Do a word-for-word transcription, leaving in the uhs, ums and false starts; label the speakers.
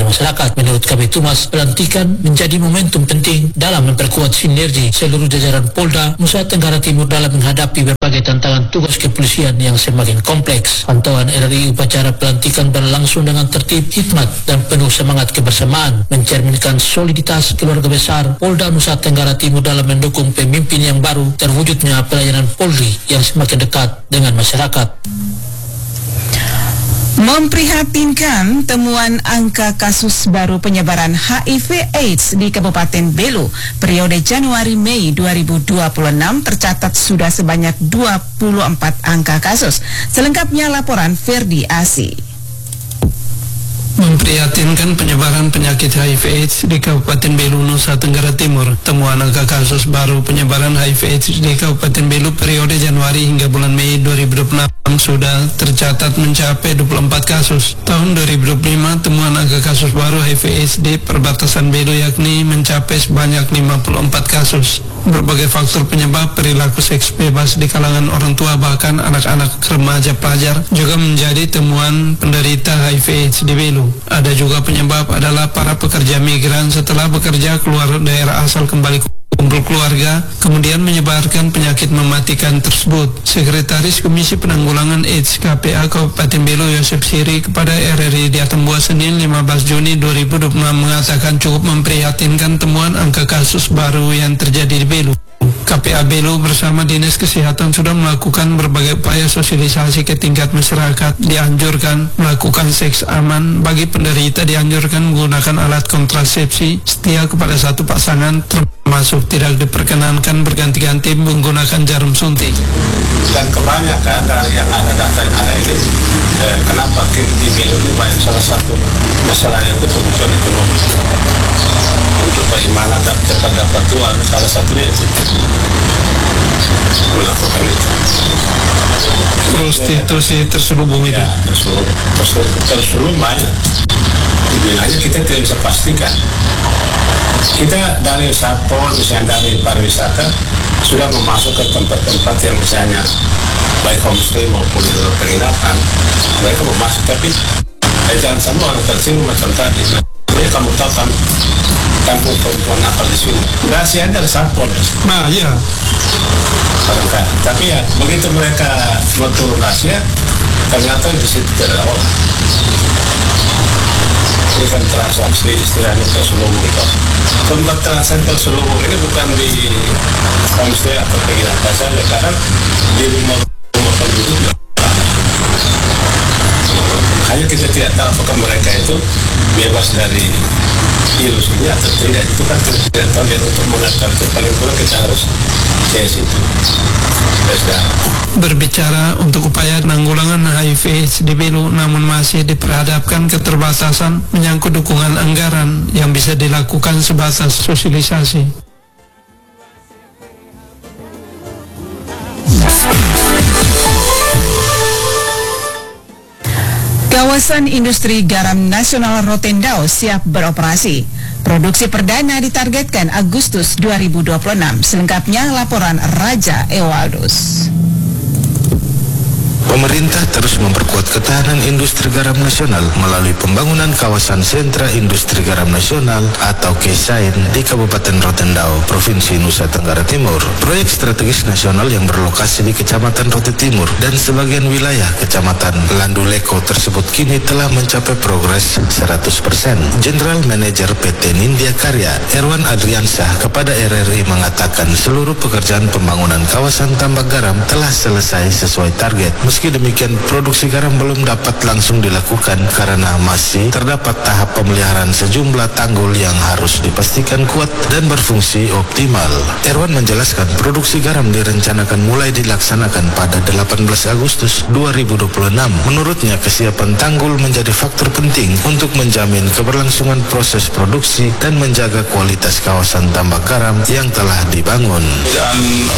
Speaker 1: masyarakat. Menurut Kabid Humas, pelantikan menjadi momentum penting dalam memperkuat sinergi seluruh jajaran Polda Nusa Tenggara Timur dalam menghadapi berbagai tantangan tugas kepolisian yang semakin kompleks. Pantauan R R I upacara pelantikan berlangsung dengan tertib, hikmat, dan penuh semangat kebersamaan, mencerminkan soliditas keluarga besar Polda Nusa Tenggara Timur dalam mendukung pemimpin yang baru, terwujudnya pelayanan Polri yang semakin dekat dengan masyarakat.
Speaker 2: Memprihatinkan temuan angka kasus baru penyebaran H I V AIDS di Kabupaten Belu periode Januari-Mei dua ribu dua puluh enam tercatat sudah sebanyak dua puluh empat angka kasus. Selengkapnya laporan Ferdi Asi.
Speaker 3: Memprihatinkan penyebaran penyakit H I V AIDS di Kabupaten Belu, Nusa Tenggara Timur. Temuan angka kasus baru penyebaran H I V AIDS di Kabupaten Belu periode Januari hingga bulan Mei dua ribu dua puluh enam sudah tercatat mencapai dua puluh empat kasus. Tahun dua ribu dua puluh lima, temuan angka kasus baru H I V AIDS di perbatasan Belu yakni mencapai sebanyak lima puluh empat kasus. Berbagai faktor penyebab perilaku seks bebas di kalangan orang tua bahkan anak-anak remaja pelajar juga menjadi temuan penderita H I V AIDS di Belu. Ada juga penyebab adalah para pekerja migran setelah bekerja keluar daerah asal kembali kumpul keluarga, kemudian menyebarkan penyakit mematikan tersebut. Sekretaris Komisi Penanggulangan AIDS K P A Kabupaten Belu Yosef Siri kepada R R I di Atambua Senin lima belas Juni dua ribu dua puluh enam mengatakan cukup memprihatinkan temuan angka kasus baru yang terjadi di Belu. K P A Belu bersama Dinas Kesehatan sudah melakukan berbagai upaya sosialisasi ke tingkat masyarakat. Dianjurkan melakukan seks aman bagi penderita, dianjurkan menggunakan alat kontrasepsi, setia kepada satu pasangan, termasuk tidak diperkenankan berganti-ganti menggunakan jarum suntik.
Speaker 4: Dan kebanyakan dari yang ada data yang ada ini, eh, kenapa di Belu ini banyak salah satu masalahnya itu kebutuhan ekonomi. Untuk bagaimana cepat dapat uang, salah satunya itu melakukan itu.
Speaker 3: Prostitusi terselubung itu.
Speaker 4: Ya, terselubung, terselubung, terselubung banyak. Dibilangnya kita tidak bisa pastikan. Kita dari Satpol, misalnya dari pariwisata, sudah memasuk ke tempat-tempat yang misalnya baik homestay maupun penginapan, mereka memasuk, tapi eh, jangan sampai orang tersinggung macam tadi. Jadi kamu tahu kan kampung perempuan apa di sini? Rahasia dari Satpol.
Speaker 3: Nah, iya.
Speaker 4: Tapi ya begitu mereka menurut rahasia, ternyata di situ tidak ada orang. Ini kan transaksi istilahnya terselubung itu. Tempat transaksi terselubung ini bukan di homestay atau penginapan saja, karena di rumah-rumah penduduk. Makanya kita tidak tahu apakah mereka itu bebas dari ilusinya atau tidak. Itu kan kita tidak tahu, dan untuk mengatakan paling kurang kita harus cek itu.
Speaker 3: Berbicara untuk upaya penanggulangan H I V AIDS di Belu, namun masih diperhadapkan keterbatasan menyangkut dukungan anggaran yang bisa dilakukan sebatas sosialisasi.
Speaker 2: Kawasan Industri Garam Nasional Rotendao siap beroperasi. Produksi perdana ditargetkan Agustus dua ribu dua puluh enam. Selengkapnya laporan Raja Ewaldus.
Speaker 5: Pemerintah terus memperkuat ketahanan industri garam nasional melalui pembangunan kawasan sentra industri garam nasional atau K S A I N di Kabupaten Rotendao, Provinsi Nusa Tenggara Timur. Proyek strategis nasional yang berlokasi di Kecamatan Rote Timur dan sebagian wilayah Kecamatan Landuleko tersebut kini telah mencapai progres seratus persen. General Manager P T Nindya Karya, Erwan Adriansyah, kepada R R I mengatakan seluruh pekerjaan pembangunan kawasan tambak garam telah selesai sesuai target. Meski demikian, produksi garam belum dapat langsung dilakukan karena masih terdapat tahap pemeliharaan sejumlah tanggul yang harus dipastikan kuat dan berfungsi optimal. Erwan menjelaskan produksi garam direncanakan mulai dilaksanakan pada delapan belas Agustus dua ribu dua puluh enam. Menurutnya, kesiapan tanggul menjadi faktor penting untuk menjamin keberlangsungan proses produksi dan menjaga kualitas kawasan tambak garam yang telah dibangun.
Speaker 4: Dan